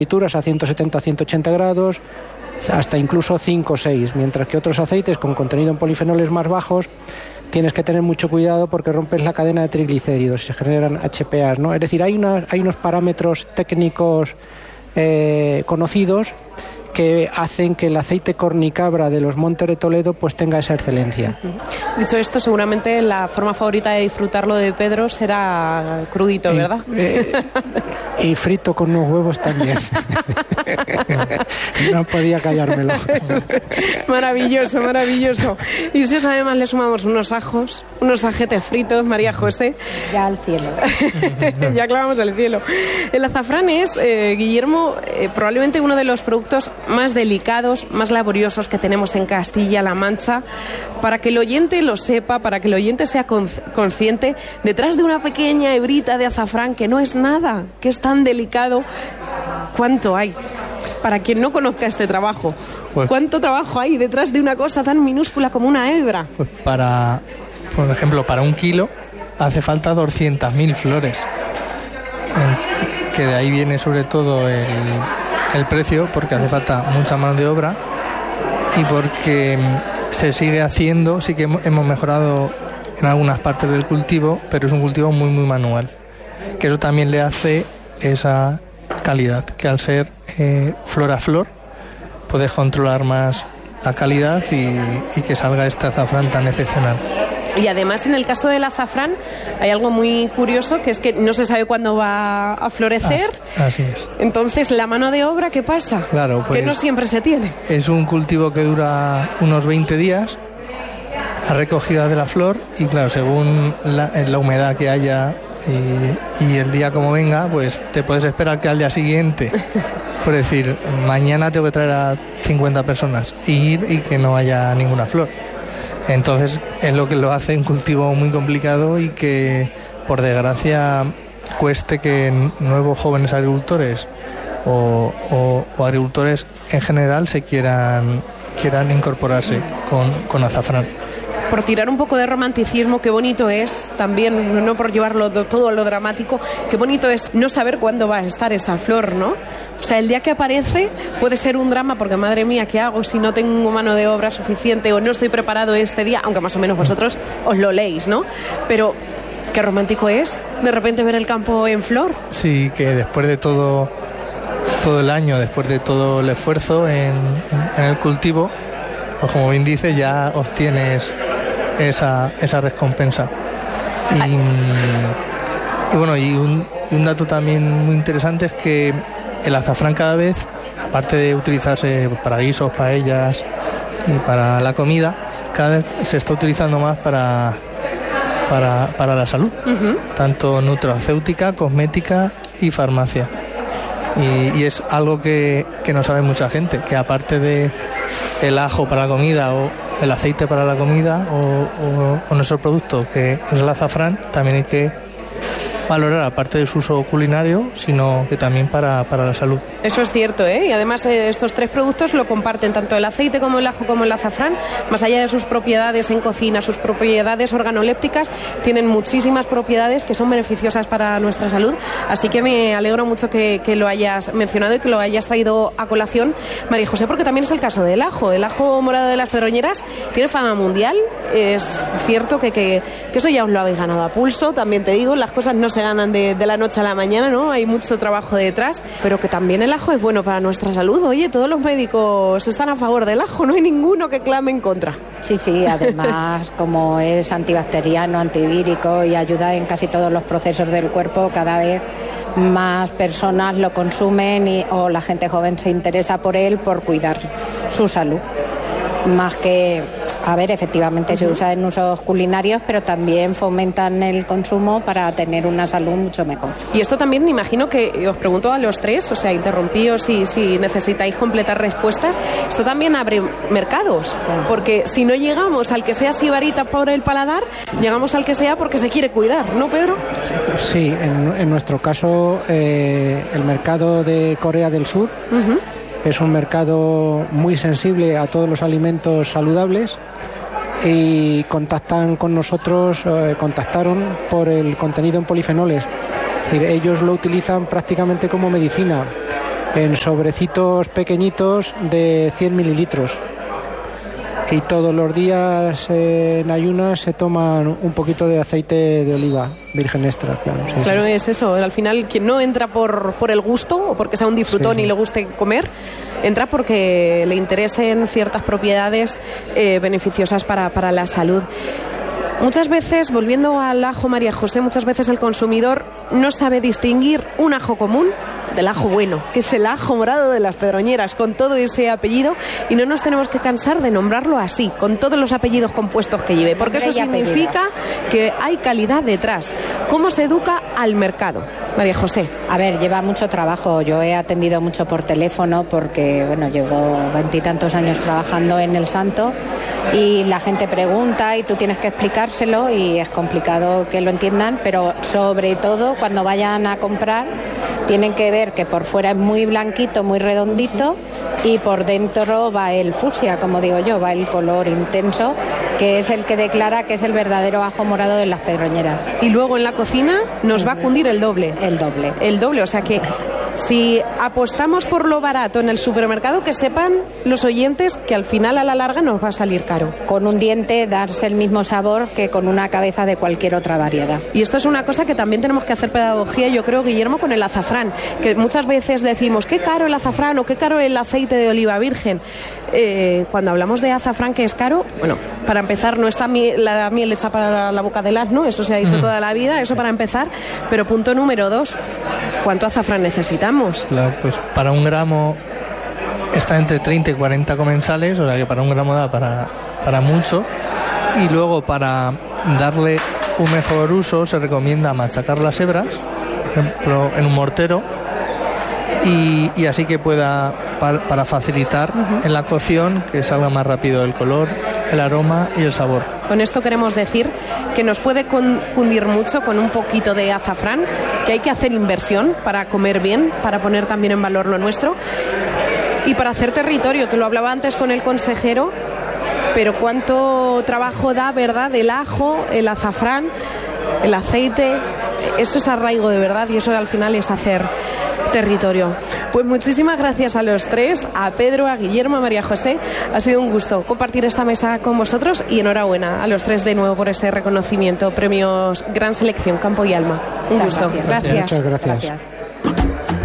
frituras a 170 a 180 grados, hasta incluso 5 o 6, mientras que otros aceites con contenido en polifenoles más bajos tienes que tener mucho cuidado porque rompes la cadena de triglicéridos y se generan HPAs, ¿no? Es decir, hay unos parámetros técnicos conocidos que hacen que el aceite cornicabra de los Montes de Toledo pues tenga esa excelencia. Dicho esto, seguramente la forma favorita de disfrutarlo de Pedro será crudito, ¿verdad? Y frito con unos huevos también. No podía callármelo. Maravilloso, maravilloso. Y si además le sumamos unos ajos, unos ajetes fritos, María José. Ya al cielo. Ya clavamos al cielo. El azafrán es, Guillermo, probablemente uno de los productos más delicados, más laboriosos que tenemos en Castilla-La Mancha. Para que el oyente lo sepa, para que el oyente sea consciente, detrás de una pequeña hebrita de azafrán, que no es nada, que es tan delicado, ¿cuánto hay? Para quien no conozca este trabajo, pues, ¿cuánto trabajo hay detrás de una cosa tan minúscula como una hebra? Pues por ejemplo, para 1 kilo hace falta 200.000 flores, que de ahí viene sobre todo el precio, porque hace falta mucha mano de obra y porque se sigue haciendo. Sí que hemos mejorado en algunas partes del cultivo, pero es un cultivo muy muy manual, que eso también le hace esa calidad, que al ser flor a flor puedes controlar más la calidad y que salga este azafrán tan excepcional. Y además, en el caso del azafrán hay algo muy curioso, que es que no se sabe cuándo va a florecer. Así es. Entonces, ¿la mano de obra qué pasa? Claro, pues que no siempre se tiene. Es un cultivo que dura unos 20 días, la recogida de la flor, y claro, según la humedad que haya y el día como venga, pues te puedes esperar que al día siguiente, por decir, mañana tengo que traer a 50 personas, ir y que no haya ninguna flor. Entonces es lo que lo hace un cultivo muy complicado y que, por desgracia, cueste que nuevos jóvenes agricultores o agricultores en general quieran incorporarse con azafrán. Por tirar un poco de romanticismo, qué bonito es también, no por llevarlo todo lo dramático, qué bonito es no saber cuándo va a estar esa flor, ¿no? O sea, el día que aparece puede ser un drama porque, madre mía, ¿qué hago si no tengo mano de obra suficiente o no estoy preparado este día? Aunque más o menos vosotros os lo leéis, ¿no? Pero qué romántico es de repente ver el campo en flor. Sí, que después de todo el año, después de todo el esfuerzo en el cultivo, pues como bien dice, ya obtienes esa recompensa. Y bueno, y un dato también muy interesante es que el azafrán cada vez, aparte de utilizarse para guisos, paellas y para la comida, cada vez se está utilizando más para la salud, tanto nutracéutica, cosmética y farmacia. Y es algo que no sabe mucha gente, que aparte de el ajo para la comida o el aceite para la comida o nuestro producto, que es el azafrán, también hay que valorar, aparte de su uso culinario, sino que también para la salud. Eso es cierto, ¿eh? Y además estos tres productos lo comparten tanto el aceite como el ajo como el azafrán. Más allá de sus propiedades en cocina, sus propiedades organolépticas, tienen muchísimas propiedades que son beneficiosas para nuestra salud. Así que me alegro mucho que lo hayas mencionado y que lo hayas traído a colación, María José, porque también es el caso del ajo. El ajo morado de las Pedroñeras tiene fama mundial. Es cierto que eso ya os lo habéis ganado a pulso. También te digo, las cosas no se ganan de la noche a la mañana, ¿no? Hay mucho trabajo detrás, pero que también el ajo es bueno para nuestra salud. Oye, todos los médicos están a favor del ajo, no hay ninguno que clame en contra. Sí, además, como es antibacteriano, antivírico y ayuda en casi todos los procesos del cuerpo, cada vez más personas lo consumen o la gente joven se interesa por él por cuidar su salud. Más que, a ver, efectivamente se usa en usos culinarios, pero también fomentan el consumo para tener una salud mucho mejor. Y esto también me imagino que os pregunto a los tres, o sea, interrumpíos si necesitáis completar respuestas, esto también abre mercados, porque si no llegamos al que sea sibarita por el paladar, llegamos al que sea porque se quiere cuidar, ¿no, Pedro? Sí, en nuestro caso el mercado de Corea del Sur es un mercado muy sensible a todos los alimentos saludables y contactan con nosotros, contactaron por el contenido en polifenoles. Es decir, ellos lo utilizan prácticamente como medicina en sobrecitos pequeñitos de 100 mililitros. Y todos los días en ayunas se toman un poquito de aceite de oliva virgen extra. Claro, es eso. Al final, quien no entra por el gusto o porque sea un disfrutón y le guste comer, entra porque le interesen ciertas propiedades beneficiosas para la salud. Muchas veces, volviendo al ajo, María José, muchas veces el consumidor no sabe distinguir un ajo común del ajo bueno, que es el ajo morado de las Pedroñeras, con todo ese apellido, y no nos tenemos que cansar de nombrarlo así, con todos los apellidos compuestos que lleve, porque eso significa que hay calidad detrás. ¿Cómo se educa al mercado, María José? A ver, lleva mucho trabajo. Yo he atendido mucho por teléfono porque, bueno, llevo 20 y tantos años trabajando en El Santo y la gente pregunta y tú tienes que explicárselo y es complicado que lo entiendan, pero sobre todo cuando vayan a comprar tienen que ver que por fuera es muy blanquito, muy redondito y por dentro va el fucsia, como digo yo, va el color intenso, que es el que declara que es el verdadero ajo morado de las Pedroñeras. Y luego en la cocina nos va a cundir el doble. El doble. El doble, o sea que si apostamos por lo barato en el supermercado, que sepan los oyentes que al final a la larga nos va a salir caro. Con un diente darse el mismo sabor que con una cabeza de cualquier otra variedad. Y esto es una cosa que también tenemos que hacer pedagogía, yo creo, Guillermo, con el azafrán, que muchas veces decimos qué caro el azafrán o qué caro el aceite de oliva virgen. Cuando hablamos de azafrán que es caro, bueno, para empezar no está la miel hecha para la boca del asno, eso se ha dicho toda la vida, eso para empezar, pero punto número 2, ¿cuánto azafrán necesitamos? Claro, pues para 1 gramo está entre 30 y 40 comensales, o sea que para 1 gramo da para mucho, y luego para darle un mejor uso se recomienda machacar las hebras, por ejemplo en un mortero, y así que pueda, para facilitar en la cocción que salga más rápido el color, el aroma y el sabor. Con esto queremos decir que nos puede cundir mucho con un poquito de azafrán, que hay que hacer inversión para comer bien, para poner también en valor lo nuestro y para hacer territorio, que lo hablaba antes con el consejero, pero cuánto trabajo da, ¿verdad?, el ajo, el azafrán, el aceite. Eso es arraigo de verdad y eso al final es hacer territorio. Pues muchísimas gracias a los tres, a Pedro, a Guillermo, a María José. Ha sido un gusto compartir esta mesa con vosotros y enhorabuena a los tres de nuevo por ese reconocimiento. Premios Gran Selección Campo y Alma. Un gusto. Gracias. Muchas gracias.